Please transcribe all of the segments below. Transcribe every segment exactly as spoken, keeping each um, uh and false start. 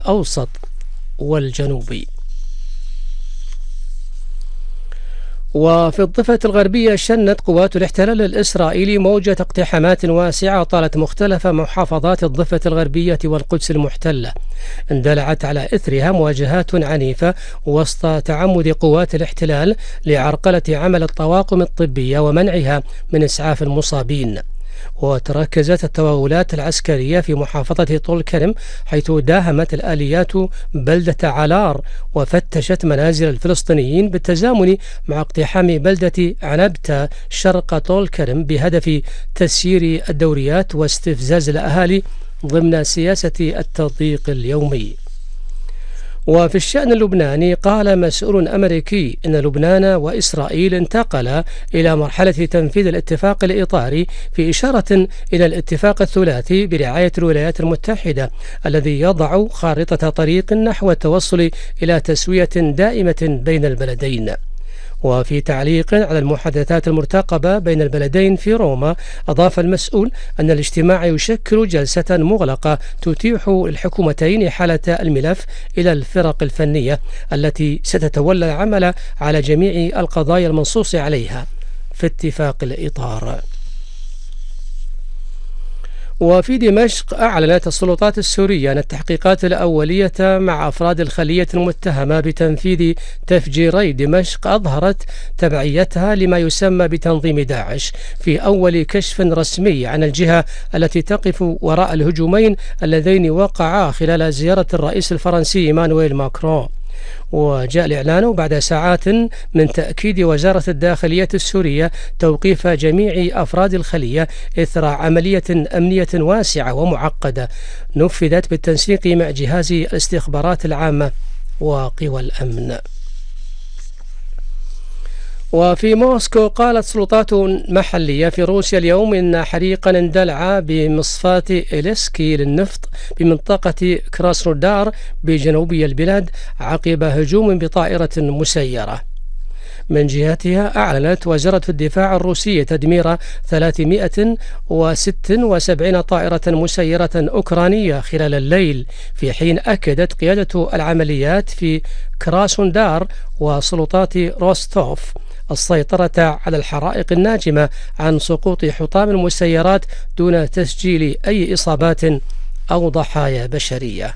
الأوسط والجنوبي. وفي الضفة الغربية شنت قوات الاحتلال الإسرائيلي موجة اقتحامات واسعة طالت مختلف محافظات الضفة الغربية والقدس المحتلة، اندلعت على إثرها مواجهات عنيفة وسط تعمد قوات الاحتلال لعرقلة عمل الطواقم الطبية ومنعها من إسعاف المصابين. وتركزت التوغلات العسكرية في محافظة طول كرم، حيث داهمت الآليات بلدة علار وفتشت منازل الفلسطينيين بالتزامن مع اقتحام بلدة عنبتة شرق طول كرم بهدف تسيير الدوريات واستفزاز الأهالي ضمن سياسة التضييق اليومي. وفي الشأن اللبناني قال مسؤول أمريكي إن لبنان وإسرائيل انتقلا إلى مرحلة تنفيذ الاتفاق الإطاري، في إشارة إلى الاتفاق الثلاثي برعاية الولايات المتحدة الذي يضع خارطة طريق نحو التوصل إلى تسوية دائمة بين البلدين. وفي تعليق على المحادثات المرتقبة بين البلدين في روما، أضاف المسؤول أن الاجتماع يشكل جلسة مغلقة تتيح الحكومتين حالة الملف إلى الفرق الفنية التي ستتولى العمل على جميع القضايا المنصوص عليها في اتفاق الإطار. وفي دمشق أعلنت السلطات السورية أن التحقيقات الأولية مع أفراد الخلية المتهمة بتنفيذ تفجيري دمشق أظهرت تبعيتها لما يسمى بتنظيم داعش، في أول كشف رسمي عن الجهة التي تقف وراء الهجومين اللذين وقعا خلال زيارة الرئيس الفرنسي إيمانويل ماكرون. وجاء الإعلان بعد ساعات من تأكيد وزارة الداخلية السورية توقيف جميع أفراد الخلية إثر عملية أمنية واسعة ومعقدة نفذت بالتنسيق مع جهاز الاستخبارات العامة وقوى الأمن. وفي موسكو قالت سلطات محلية في روسيا اليوم إن حريقا اندلع بمصفاة إليسكي للنفط بمنطقة كراسنودار بجنوبي البلاد عقب هجوم بطائرة مسيرة. من جهتها أعلنت وزارة الدفاع الروسية تدمير ثلاثمائة وستة وسبعين طائرة مسيرة أوكرانية خلال الليل، في حين أكدت قيادة العمليات في كراسنودار وسلطات روستوف السيطرة على الحرائق الناجمة عن سقوط حطام المسيرات دون تسجيل أي إصابات أو ضحايا بشرية.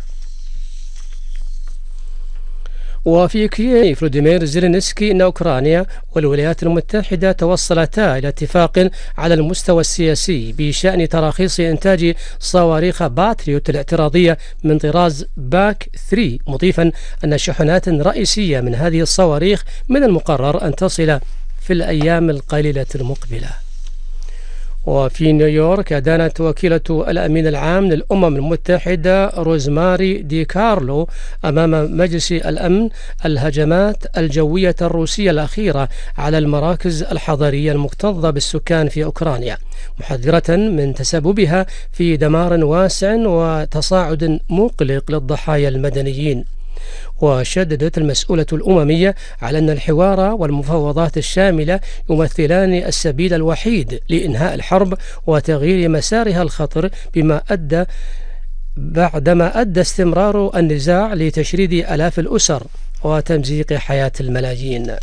وفي كييف فلوديمير زيلينسكي إن أوكرانيا والولايات المتحدة توصلتا إلى اتفاق على المستوى السياسي بشأن تراخيص إنتاج صواريخ باتريوت الاعتراضية من طراز باك ثلاثة، مضيفا أن شحنات رئيسية من هذه الصواريخ من المقرر أن تصل في الأيام القليلة المقبلة. وفي نيويورك أدانت وكيلة الأمين العام للأمم المتحدة روزماري دي كارلو أمام مجلس الأمن الهجمات الجوية الروسية الأخيرة على المراكز الحضرية المكتظة بالسكان في أوكرانيا، محذرة من تسببها في دمار واسع وتصاعد مقلق للضحايا المدنيين. وشددت المسؤولة الأممية على أن الحوار والمفاوضات الشاملة يمثلان السبيل الوحيد لإنهاء الحرب وتغيير مسارها الخطر، بما أدى بعدما أدى استمرار النزاع لتشريد آلاف الأسر وتمزيق حياة الملايين.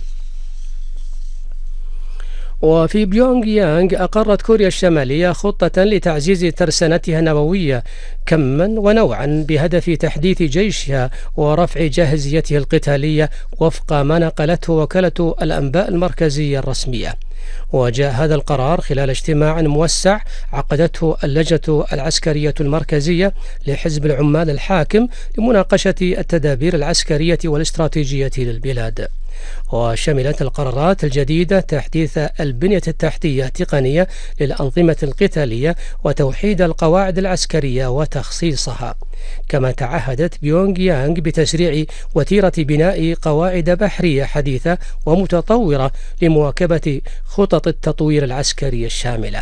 وفي بيونغ يانغ أقرت كوريا الشمالية خطة لتعزيز ترسانتها النووية كما ونوعا بهدف تحديث جيشها ورفع جاهزيته القتالية وفق ما نقلته وكالة الأنباء المركزية الرسمية. وجاء هذا القرار خلال اجتماع موسع عقدته اللجنة العسكرية المركزية لحزب العمال الحاكم لمناقشة التدابير العسكرية والاستراتيجية للبلاد. وشملت القرارات الجديدة تحديث البنية التحتية التقنية للأنظمة القتالية وتوحيد القواعد العسكرية وتخصيصها، كما تعهدت بيونغ يانغ بتسريع وتيرة بناء قواعد بحرية حديثة ومتطورة لمواكبة خطط التطوير العسكري الشاملة.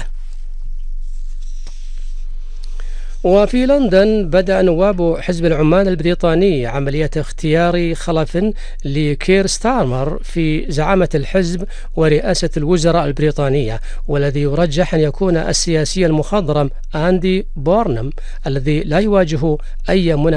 وفي لندن بدأ نواب حزب العمال البريطاني عملية اختيار خلف لكير ستارمر في زعامة الحزب ورئاسة الوزراء البريطانية، والذي يرجح أن يكون السياسي المخضرم أندي بورنم الذي لا يواجه أي منافسة